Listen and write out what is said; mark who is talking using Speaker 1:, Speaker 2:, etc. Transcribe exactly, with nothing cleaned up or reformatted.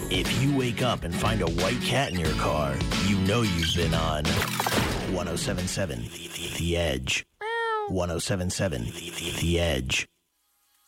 Speaker 1: If you wake up and find a white cat in your car, you know you've been on one oh seven point seven The Edge. one oh seven point seven The Edge.